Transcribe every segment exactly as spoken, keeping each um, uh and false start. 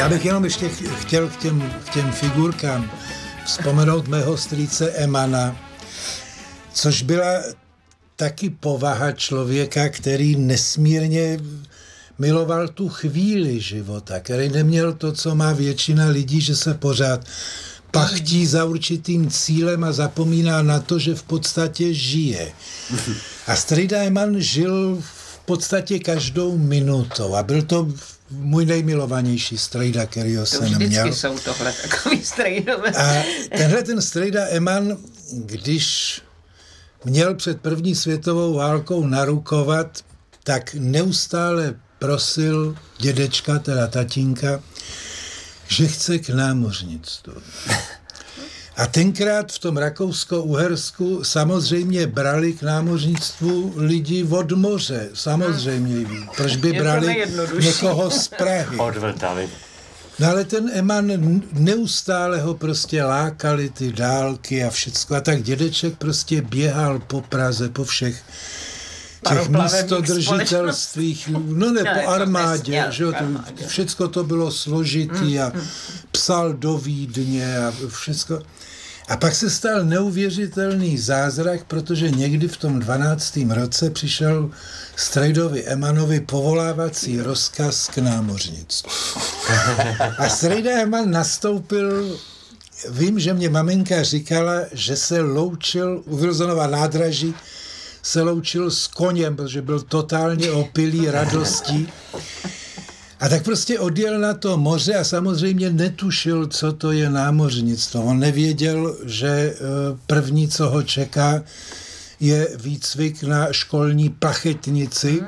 Já bych jenom ještě chtěl k těm, k těm figurkám vzpomenout mého strýce Emana, což byla taky povaha člověka, který nesmírně miloval tu chvíli života, který neměl to, co má většina lidí, že se pořád pachtí za určitým cílem a zapomíná na to, že v podstatě žije. A strejda Eman žil v podstatě každou minutou a byl to můj nejmilovanější strejda, kterýho jsem měl. Vždycky jsou tohle takový strejdové. A tenhle ten strejda Eman, když měl před první světovou válkou narukovat, tak neustále prosil dědečka, teda tatínka, že chce k námořnictvu. A tenkrát v tom Rakousko-Uhersku samozřejmě brali k námořnictvu lidi od moře. Samozřejmě. Proč by brali někoho z Prahy? Odvrtali. No ale ten Eman neustále ho prostě lákali ty dálky a všecko. A tak dědeček prostě běhal po Praze, po všech těch místodržitelstvích, no ne, po armádě, že jo, všecko to bylo složitý a psal do Vídně a všecko. A pak se stal neuvěřitelný zázrak, protože někdy v tom dvanáctém roce přišel strejdovi Emanovi povolávací rozkaz k námořnictvu. A strejda Eman nastoupil, vím, že mě maminka říkala, že se loučil u Wilsonova nádraží, se loučil s koněm, protože byl totálně opilý radostí. A tak prostě odjel na to moře a samozřejmě netušil, co to je námořnictvo. On nevěděl, že první, co ho čeká, je výcvik na školní plachetnici,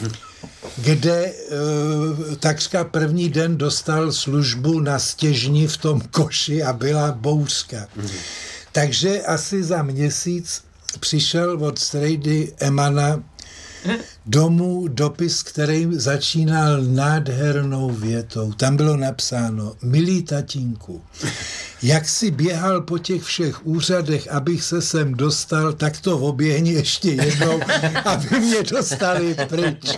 kde takřka první den dostal službu na stěžni v tom koši a byla bouřka. Takže asi za měsíc přišel od strejdy Emana domů dopis, který začínal nádhernou větou. Tam bylo napsáno: milý tatínku, jak si běhal po těch všech úřadech, abych se sem dostal, tak to oběhni ještě jednou, aby mě dostali pryč.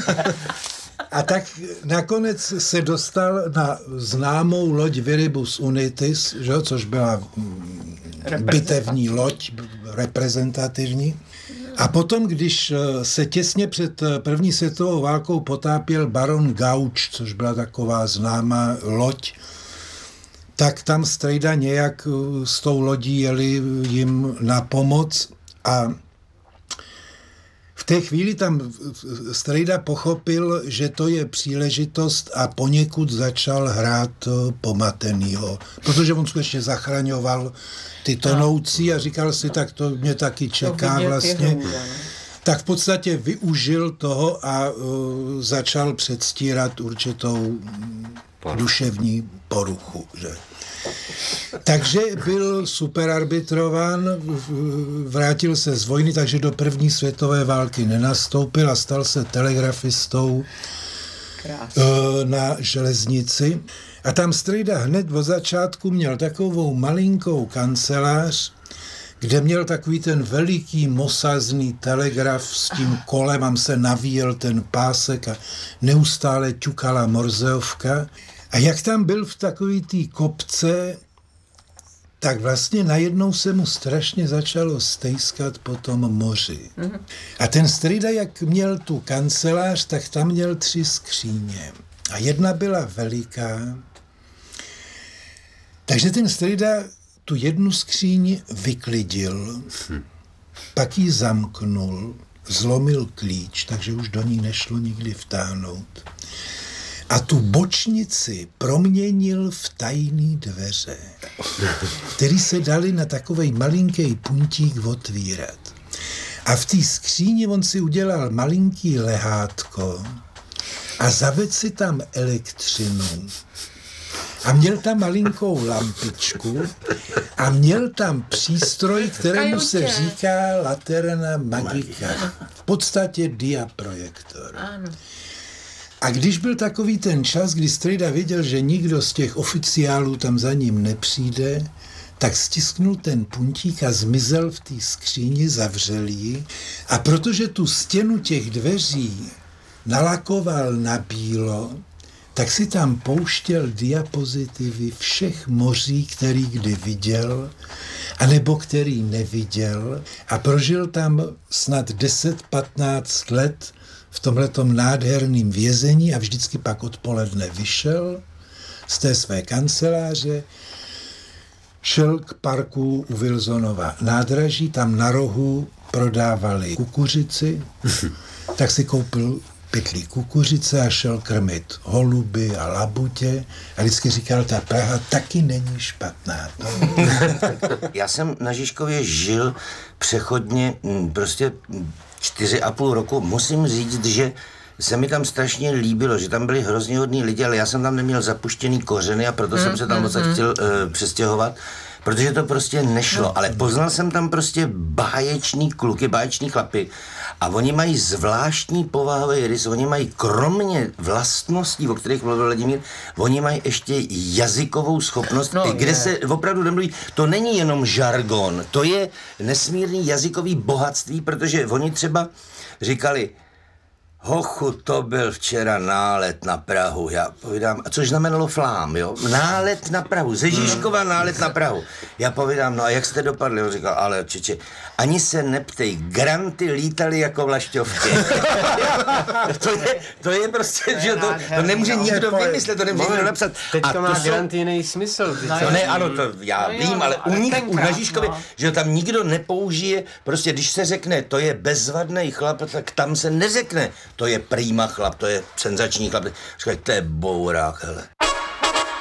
A tak nakonec se dostal na známou loď Viribus Unitis, že, což byla bitevní loď, reprezentativní. A potom, když se těsně před první světovou válkou potápěl baron Gauč, což byla taková známá loď, tak tam strejda nějak s tou lodí jeli jim na pomoc a v té chvíli tam strejda pochopil, že to je příležitost a poněkud začal hrát pomatenýho, protože on skutečně zachraňoval ty tonoucí a říkal si, tak to mě taky čeká vlastně. Tak v podstatě využil toho a uh, začal předstírat určitou duševní poruchu. Že? Takže byl superarbitrován, vrátil se z vojny, takže do první světové války nenastoupil a stal se telegrafistou Krásný. Na železnici. A tam strejda hned od začátku měl takovou malinkou kancelář, kde měl takový ten veliký mosazný telegraf s tím kolem, tam se navíjel ten pásek a neustále ťukala morzeovka. A jak tam byl v takový té kopce, tak vlastně najednou se mu strašně začalo stejskat po tom moři. Mm-hmm. A ten strejda, jak měl tu kancelář, tak tam měl tři skříně. A jedna byla veliká. Takže ten strejda tu jednu skříň vyklidil, hm. pak ji zamknul, zlomil klíč, takže už do ní nešlo nikdy vtáhnout. A tu bočnici proměnil v tajný dveře, který se dali na takovej malinký puntík otvírat. A v té skříni on si udělal malinký lehátko a zavedl si tam elektřinu. A měl tam malinkou lampičku a měl tam přístroj, kterému se říká laterna magica. V podstatě diaprojektor. A když byl takový ten čas, kdy strejda věděl, že nikdo z těch oficiálů tam za ním nepřijde, tak stisknul ten puntík a zmizel v té skříni, zavřel ji. A protože tu stěnu těch dveří nalakoval na bílo, tak si tam pouštěl diapozitivy všech moří, který kdy viděl, anebo který neviděl a prožil tam snad deset patnáct let v tomhletom nádherném vězení a vždycky pak odpoledne vyšel z té své kanceláře, šel k parku u Wilsonova nádraží, tam na rohu prodávali kukuřici, tak si koupil pytlí kukuřice a šel krmit holuby a labutě a vždycky říkal, ta Praha taky není špatná. Já jsem na Žižkově žil přechodně prostě čtyři a půl roku. Musím říct, že se mi tam strašně líbilo, že tam byli hrozně hodní lidi, ale já jsem tam neměl zapuštěný kořeny a proto mm, jsem se tam moc mm, chtěl uh, přestěhovat, protože to prostě nešlo. No. Ale poznal jsem tam prostě báječný kluky, báječný chlapy a oni mají zvláštní povahový rys, oni mají kromě vlastností, o kterých mluvil Vladimír, oni mají ještě jazykovou schopnost, no, kde je. se opravdu nemluví. To není jenom žargon, to je nesmírný jazykový bohatství, protože oni třeba říkali, hochu, to byl včera nálet na Prahu, já povídám, což znamenalo flám, jo, nálet na Prahu, ze Žižkova nálet na Prahu. Já povídám, no a jak jste dopadli? On říkal, ale čeče, ani se neptej, granty lítali jako vlašťovky. to, je, to je prostě, to že to, to nemůže nikdo vymyslet, to nemůže nikdo napsat. Teď to má jsou... grant jiný smysl. No, ne, ano, to já no, vím, ale u nich, u na Žižkově, no. že tam nikdo nepoužije, prostě když se řekne, to je bezvadný chlap, tak tam se neřekne, to je prýma chlap, to je senzační chlap. Říkají, to je bourák, hele.